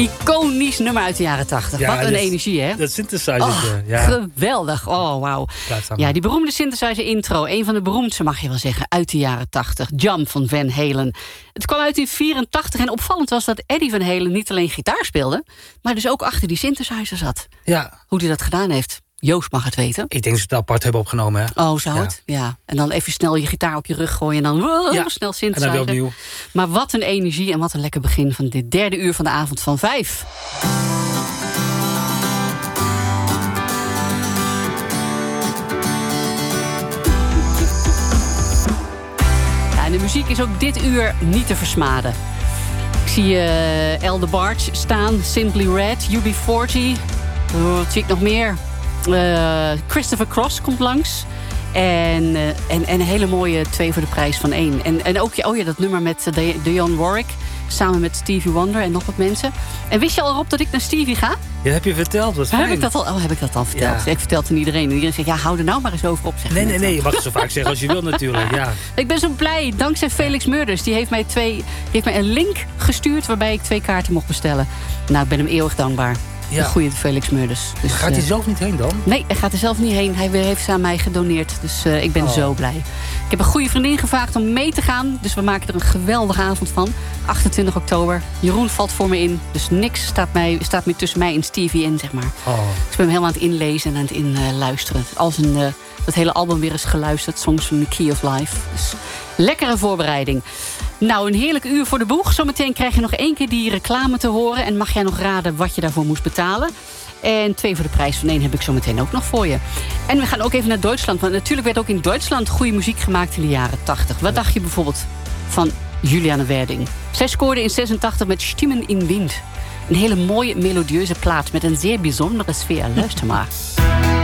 Iconisch nummer uit de jaren 80. Ja, wat een energie, hè? Dat synthesizer. Geweldig. Oh, wauw. Ja, die beroemde synthesizer intro. Een van de beroemdste, mag je wel zeggen, uit de jaren 80. Jump van Van Halen. Het kwam uit in 1984 en opvallend was dat Eddie Van Halen niet alleen gitaar speelde, maar dus ook achter die synthesizer zat. Ja. Hoe hij dat gedaan heeft, Joost mag het weten. Ik denk dat ze het apart hebben opgenomen. Hè? Oh, zou het? Ja. En dan even snel je gitaar op je rug gooien en dan snel synthesizer. En dan weer opnieuw. Maar wat een energie en wat een lekker begin van dit derde uur van de avond van 5. Ja, en de muziek is ook dit uur niet te versmaden. Ik zie El DeBarge staan, Simply Red, UB40. Wat zie ik nog meer? Christopher Cross komt langs. En een hele mooie 2 voor de prijs van 1. En ook dat nummer met Dionne Warwick. Samen met Stevie Wonder en nog wat mensen. En wist je al, Rob, dat ik naar Stevie ga? Ja, heb je verteld. Wat fijn. Heb ik dat al verteld? Ja. Ik vertel het aan iedereen. En iedereen zegt, ja, hou er nou maar eens over op. Nee, je mag het zo vaak zeggen als je wil natuurlijk. Ja. Ik ben zo blij, dankzij Felix Meurders. Die heeft mij een link gestuurd waarbij ik 2 kaarten mocht bestellen. Nou, ik ben hem eeuwig dankbaar. Ja. De goede Felix Meurders. Dus, gaat hij zelf niet heen dan? Nee, hij gaat er zelf niet heen. Hij heeft ze aan mij gedoneerd. Dus ik ben zo blij. Ik heb een goede vriendin gevraagd om mee te gaan. Dus we maken er een geweldige avond van. 28 oktober. Jeroen valt voor me in. Dus niks staat meer tussen mij en Stevie in, zeg maar. Dus ik ben hem helemaal aan het inlezen en aan het inluisteren. Als dat hele album weer is geluisterd. Songs from the Key of Life. Dus lekkere voorbereiding. Nou, een heerlijk uur voor de boeg. Zometeen krijg je nog 1 keer die reclame te horen. En mag jij nog raden wat je daarvoor moest betalen. En 2 voor de prijs van 1 heb ik zometeen ook nog voor je. En we gaan ook even naar Duitsland. Want natuurlijk werd ook in Duitsland goede muziek gemaakt in de jaren 80. Wat dacht je bijvoorbeeld van Juliane Werding? Zij scoorde in 86 met Stimmen in Wind. Een hele mooie melodieuze plaat met een zeer bijzondere sfeer. Luister maar.